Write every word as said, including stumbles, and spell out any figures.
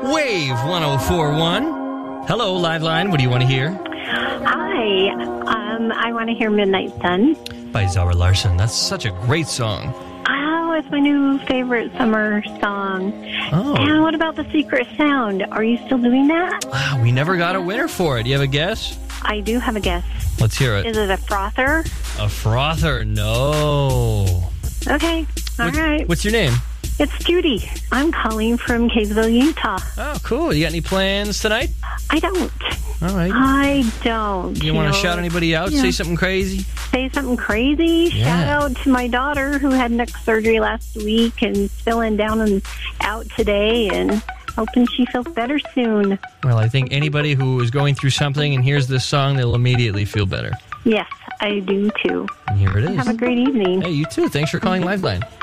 Wave one oh four point one. Hello, Liveline. What do you want to hear? Hi. Um, I want to hear Midnight Sun. By Zara Larsson. That's such a great song. Oh, it's my new favorite summer song. Oh. And what about The Secret Sound? Are you still doing that? Ah, we never got a winner for it. Do you have a guess? I do have a guess. Let's hear it. Is it a frother? A frother? No. Okay. All what, right. What's your name? It's Judy. I'm calling from Kaysville, Utah. Oh, cool. You got any plans tonight? I don't. All right. I don't. You, you want know, to shout anybody out? Yeah. Say something crazy? Say something crazy? Yeah. Shout out to my daughter who had neck surgery last week and feeling down and out today and hoping she feels better soon. Well, I think anybody who is going through something and hears this song, they'll immediately feel better. Yes, I do too. And here it is. Have a great evening. Hey, you too. Thanks for calling Liveline.